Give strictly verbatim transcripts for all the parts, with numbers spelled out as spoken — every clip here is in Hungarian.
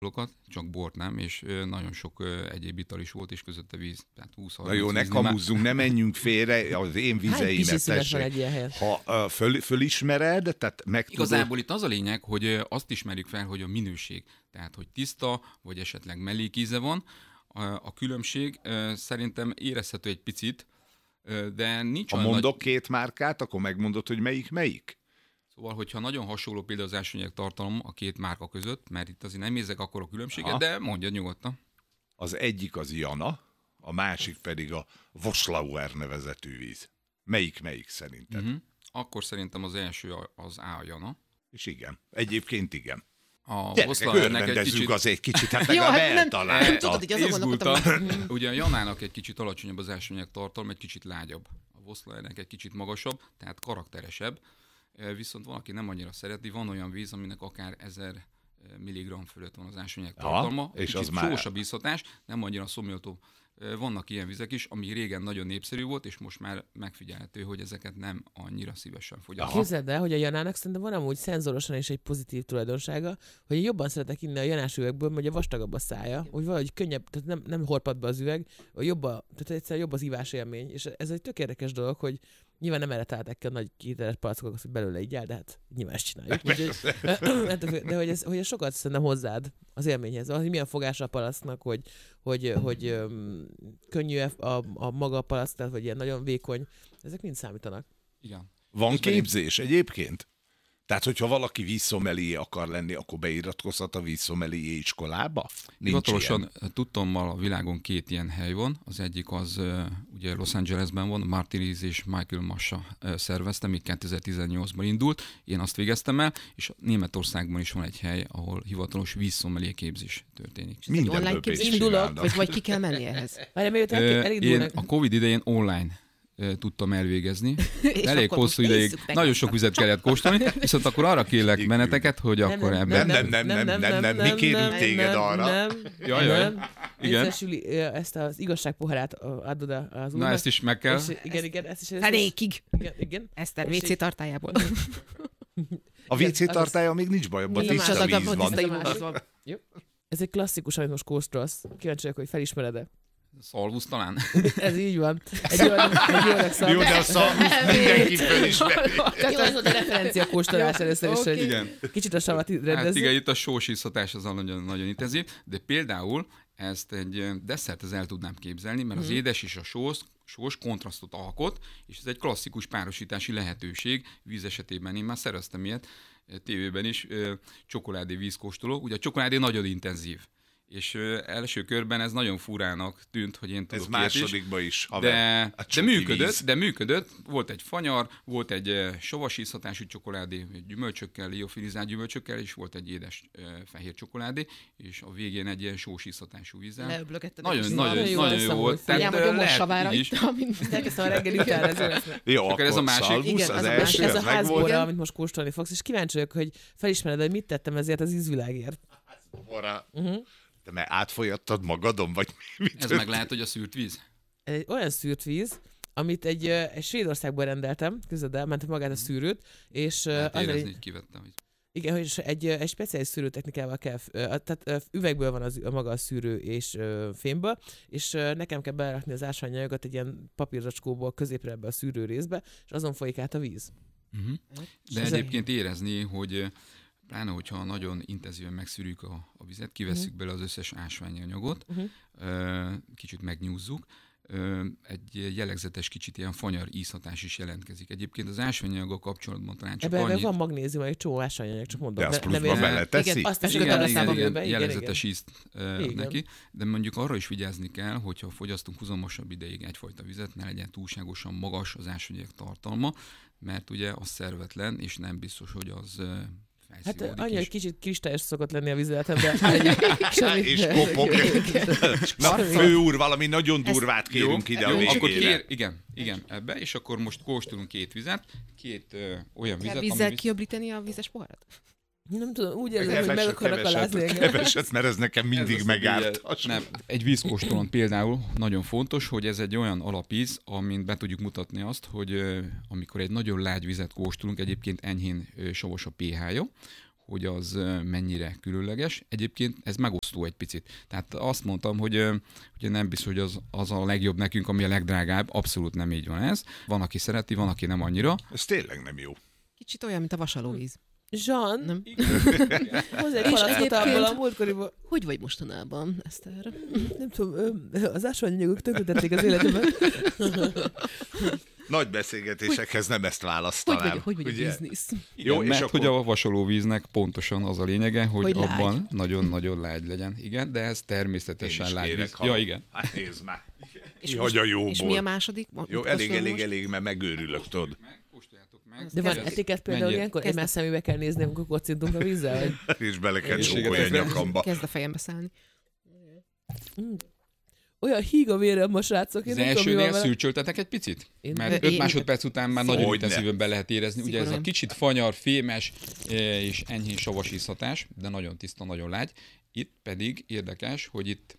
csak bort nem, és nagyon sok egyéb ital is volt, és közötte víz. Tehát húsz Na jó, ne kamuzzunk, ne menjünk félre, az én vizeimet tessék. Ha föl, fölismered, tehát meg Igazából tudod... itt az a lényeg, hogy azt ismerjük fel, hogy a minőség, tehát hogy tiszta, vagy esetleg mellékíze van. A, a különbség szerintem érezhető egy picit, de nincs ha olyan mondok nagy... két márkát, akkor megmondod, hogy melyik melyik? Szóval, hogyha nagyon hasonló például az ásványanyag tartalom a két márka között, mert itt azért nem érzek akkor a különbséget, Aha. de mondja nyugodtan. Az egyik az Jana, a másik pedig a Voslauer nevezetű víz. Melyik melyik szerinted? Uh-huh. Akkor szerintem az első az A a Jana. És igen, egyébként igen. A Voslauernek egy kicsit... az egy kicsit, hát meg a eltalálta. Tudod, így azon gondolkodtam. Ugye a Janának egy kicsit alacsonyabb az ásványanyag tartalom, egy kicsit lágyabb. A Voslauernek egy kicsit magasabb, tehát karakteresebb. Viszont van, aki nem annyira szereti, van olyan víz, aminek akár ezer milligramm fölött van az ásványanyag tartalma, és az már sósabb ízhatás, nem annyira szomjató. Vannak ilyen vizek is, ami régen nagyon népszerű volt, és most már megfigyelhető, hogy ezeket nem annyira szívesen fogyasztják. Képzeld el, hogy a Janának szerintem van amúgy szenzorosan is egy pozitív tulajdonsága, hogy jobban szeretek inni a Janás üvegből, mert a vastagabb a szája, hogy valahogy könnyebb, tehát nem, nem horpad be az üveg, jobb a, tehát egyszerűen jobb az ívás élmény, és ez egy tök érdekes dolog, hogy nyilván nem erre találták ki a nagy kételes palackokat, hogy belőle így áll, de hát nyilván ezt csináljuk. Úgyhogy, de hogy ez, hogy ez sokat szerintem hozzád az élményhez, hogy milyen fogása a palacknak, hogy, hogy, hogy um, könnyű a, a maga a palack, tehát vagy ilyen nagyon vékony, ezek mind számítanak. Igen. Van képzés egyébként? Tehát, hogyha valaki vízszomelié akar lenni, akkor beiratkozhat a vízszomelié iskolába? Hivatalosan tudtommal a világon két ilyen hely van. Az egyik az ugye Los Angelesben van, Martiniz és Michael Massa szervezte, még kétezer-tizennyolcban indult. Én azt végeztem el, és Németországban is van egy hely, ahol hivatalos vízszomelié képzés történik. Online képzés indulok, vagy, vagy ki kell menni ehhez? Én a Covid idején online tudtam elvégezni. Elég hosszú ideig, nagyon sok vizet kellett kóstolni, viszont akkor arra kérlek benneteket, hogy nem, akkor nem, ebben... Nem, nem, nem, nem, nem, nem, mi kérünk téged arra. Nem, jaj, jaj. Igen. Süli, ezt az igazság poharát adod az úrnak. Na, ezt is meg kell. És, igen, igen, ezt is. Fenékig. Igen, igen. Eszter, vé cé tartályából. A vé cé tartálya még nincs baj, abban tiszta víz van. Ez egy klasszikus, amit most kóstolsz. Kíváncsi vagyok, hogy felismered-e. Szalvusz talán? Ez így van. Egy olyan, egy olyan szalvusz. Jó, de a szalvusz mindenki felismeri. Tehát az volt a referencia kóstolás először is, hogy igen. Kicsit a savat rendezzük. Hát igen, itt a sós izzatás az nagyon, nagyon intenzív, de például ezt egy desszerthez el tudnám képzelni, mert az hmm. édes és a sós, sós kontrasztot alkot, és ez egy klasszikus párosítási lehetőség. Víz esetében én már szereztem ilyet tévében is, csokoládé vízkóstoló. Ugye a csokoládé nagyon intenzív. És ö, első körben ez nagyon furának tűnt, hogy én tudok ez másodikban is, is de, de működött, de működött. Volt egy fanyar, volt egy uh, savas ízhatású csokoládé, gyümölcsökkel, liofilizált gyümölcsökkel, és volt egy édes uh, fehér csokoládé, és a végén egy ilyen sós ízhatású vízzel. Nagyon, nagyon, jó, nagyon jó volt. Tehát uh, lehet így is. Elkezdtem a reggel után, ez jó, akkor ez a másik. Igen, az, az első, ez a házból, amit most kóstolni fogsz, és kíváncsi vagyok, hogy felismered, hogy mit tettem ezért az ízvilágért. Te mert átfolyattad magadon, vagy mi? Ez történt? Meg lehet, hogy a szűrt víz? Egy olyan szűrt víz, amit egy, egy Svédországból rendeltem, közöddel, mentem magát a szűrőt, és... Hát érezni, hogy kivettem. Hogy... Igen, hogy egy, egy speciális szűrőtechnikával kell, tehát üvegből van az, maga a szűrő és fémből, és nekem kell berakni az ásványanyagot egy ilyen papírzacskóból középre ebbe a szűrő részbe, és azon folyik át a víz. Uh-huh. De egyébként érezni, hogy pláne, hogyha nagyon intenzíven megszűrjük a, a vizet, kivesszük uh-huh. bele az összes ásványi anyagot, uh-huh. kicsit megnyúzzuk, egy jellegzetes kicsit ilyen fanyar ízhatás is jelentkezik. Egyébként az ásványi anyaggal kapcsolatban talán csak ebben annyit... van magnézium, egy csomó ásványi anyag, csak mondom. De azt pluszban beleteszi? Igen, azt is igen, igen, igen, igen, jellegzetes ízt uh, neki, de mondjuk arra is vigyázni kell, hogyha fogyasztunk huzamosabb ideig egyfajta vizet, ne legyen túlságosan magas az ásványanyag tartalma, mert ugye az szervetlen, és nem biztos, hogy az hát annyi, hogy kicsit kristályos szokott lenni a vízületem, de... és kopog. Na, fő úr, valami nagyon durvát kérünk jó, ide jó, a végére. Akkor kér, igen, igen, ebbe, és akkor most kóstolunk két vizet, két ö, olyan vizet, kell vízzel kiöblíteni a vízes poharat? Nem tudom, úgy érzem, hogy meg akarnak alázni engem. Keveset, mert ez nekem mindig ez megárt. Nem, egy vízkóstolón például nagyon fontos, hogy ez egy olyan alapíz, amint be tudjuk mutatni azt, hogy amikor egy nagyon lágy vizet kóstolunk, egyébként enyhén savas a pé há-ja, hogy az mennyire különleges. Egyébként ez megosztó egy picit. Tehát azt mondtam, hogy ugye nem biztos, hogy az, az a legjobb nekünk, ami a legdrágább. Abszolút nem így van ez. Van, aki szereti, van, aki nem annyira. Ez tényleg nem jó. Kicsit olyan, mint a vasalóvíz. Jean, Nem? hozzá egy És palackot egyébként- abból a múltkoriból. Hogy vagy mostanában, Eszter? Nem tudom, ö, az ásványanyagok tönkretették az életemben. Nagy beszélgetésekhez nem ezt Hogy választanám. vagy, hogy vagy a ugye? biznisz? Jó, Jó, és mert akkor- hogy a vasalóvíznek pontosan az a lényege, hogy, Hogy lágy. abban nagyon-nagyon lágy legyen. Igen, de ez Én természetesen is lágy kérek, víz. ha... Ja, igen. Hát nézd már. És, Hogy a jóból. és mi a második? Jó, Mit elég, kóstolunk elég, most? elég, mert megőrülök, tudod. Kóstoljátok meg. De van Kezd- etiket például mennyire- ilyenkor? kezd- Egymás szemébe kell nézni, amikor kocintunk a vízzel? Vagy? És bele kell Egészséget csókolni a ezzel- nyakamba. Kezd a fejembe szállni. Olyan híg a vérem ma, srácok. Én Az nem tudom, mi van elsőnél vele. szűrcsöltetek egy picit? Én- Mert Én- öt másodperc után már nagyon Hogyne. intenzíven be lehet érezni. Ugye ez a Szigorúan. kicsit fanyar, fémes eh, és enyhén savas ízhatás, de nagyon tiszta, nagyon lágy. Itt pedig érdekes, hogy itt...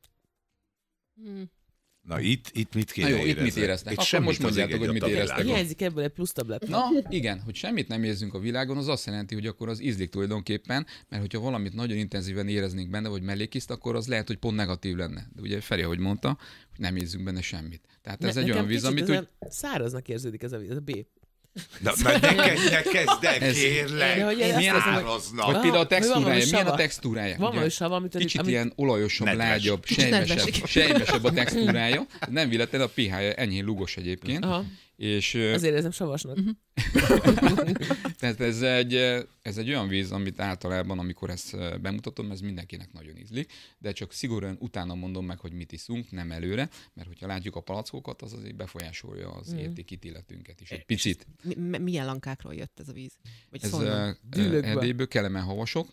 Hmm. Na itt, itt mit Na kéne jó, itt mit érezni? éreztek? Itt Akkor semmit most az mondjátok, ég hogy mit egyet a éreztek. világon. Hiányzik ebből egy plusz tabletta. Na, igen, hogy semmit nem érzünk a világon, az azt jelenti, hogy akkor az ízlik tulajdonképpen, mert hogyha valamit nagyon intenzíven éreznénk benne, vagy mellékiszt, akkor az lehet, hogy pont negatív lenne. De ugye Feri, ahogy mondta, hogy nem érzünk benne semmit. Tehát ez Ne- egy nekem olyan víz, kicsit amit ez úgy... a száraznak érződik ez a víz, ez a B. Na, na ne, kezd, ne kezd el, Ez- kérlek. De hogy ez- Milyen azt hiszem, hogy- Szárazna. Vagy Ah, például a hogy van valami textúrája, milyen a sava. textúrája? Van Ugye valami sava, amit... Kicsit amit- ilyen olajosabb, Nedves. lágyabb, Kicsit sejmesebb, nedvesik. sejmesebb a textúrája. Nem véletlen, a pH-ja enyhén lúgos egyébként. Aha, És ö, azért érzem savasnak. tehát ez egy, ez egy olyan víz, amit általában, amikor ezt ö, bemutatom, ez mindenkinek nagyon ízlik, de csak szigorúan utána mondom meg, hogy mit iszunk, nem előre, mert hogyha látjuk a palackokat, az azért befolyásolja az Mm. értékítéletünket is egy picit. Mi, mi- milyen lankákról jött ez a víz? Vagy Ez Szolnok? ö, Gyűlökből. Erdélyből, Kelemen havasok.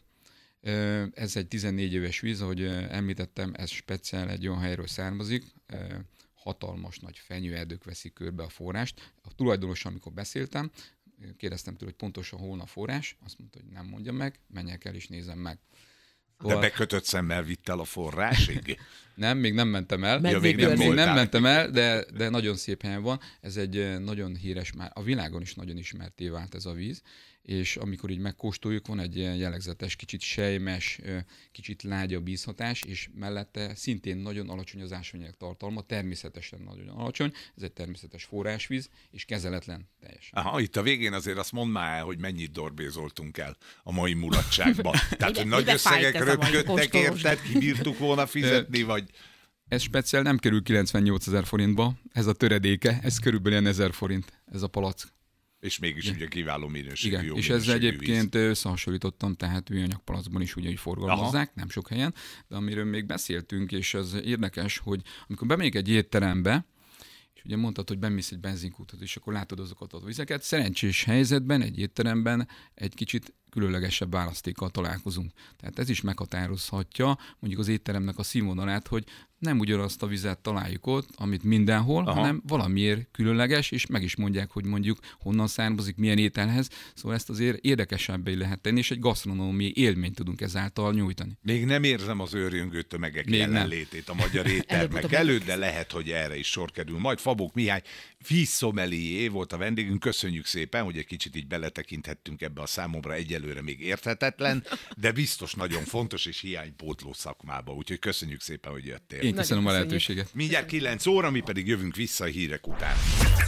Ö, Ez egy tizennégy éves víz, ahogy ö, említettem, ez speciál egy olyan helyről származik, ö, hatalmas nagy fenyőerdők veszik körbe a forrást. A tulajdonossal, amikor beszéltem, kérdeztem tőle, hogy pontosan hol a forrás, azt mondta, hogy nem mondja meg, menjek el és nézem meg. De Szóval- bekötött szemmel vitt el a forrásig? Nem, még nem mentem el. Medvék még, nem, még voltál. nem mentem el, de, de nagyon szép helyen van. Ez egy eh, nagyon híres, már a világon is nagyon ismerté vált ez a víz, és amikor így megkóstoljuk, van egy ilyen jellegzetes, kicsit sejmes, eh, kicsit lágyabb ízhatás, és mellette szintén nagyon alacsony az ásványanyag tartalma, természetesen nagyon alacsony, ez egy természetes forrásvíz, és kezeletlen teljesen. Aha, itt a végén azért azt mondd már el, hogy mennyit dorbézoltunk el a mai mulatságban. Tehát, Mibe- hogy nagy mibe fájt összegek ez a mai röpködtek, kóstolós? érted? Kibírtuk volna fizetni, vagy... Ez speciál nem kerül kilencvennyolcezer forintba, ez a töredéke, ez körülbelül ilyen ezer forint, ez a palack. És mégis ugye kiváló minőségű, Igen, jó és ezzel minőségű víz. egyébként összehasonlítottam, tehát műanyagpalacban is ugye, hogy forgalmazzák, nem sok helyen, de amiről még beszéltünk, és ez érdekes, hogy amikor bemegyek egy étterembe, és ugye mondtad, hogy bemész egy benzinkútot, és akkor látod azokat a vizeket, szerencsés helyzetben, egy étteremben egy kicsit különlegesebb választékkal találkozunk. Tehát ez is meghatározhatja mondjuk az étteremnek a színvonalát, hogy nem ugyanazt a vizet találjuk ott, amit mindenhol, Aha. hanem valamiért különleges, és meg is mondják, hogy mondjuk honnan származik, milyen ételhez. Szóval ezt azért érdekesebbé lehet tenni, és egy gasztronómiai élményt tudunk ezáltal nyújtani. Még nem érzem az őrjöngő tömegek Még nem. jelenlétét a magyar éttermek Előbb-utóbb előtt, de lehet, hogy erre is sor kerül. Majd Fabók Mihály vízszomelié volt a vendégünk. Köszönjük szépen, hogy egy kicsit így beletekinthettünk ebbe a számomra egyelőre még érthetetlen, de biztos nagyon fontos és hiánypótló szakmába. Úgyhogy köszönjük szépen, hogy jöttél. Én köszönöm a köszönjük. lehetőséget. Mindjárt kilenc óra, mi pedig jövünk vissza a hírek után.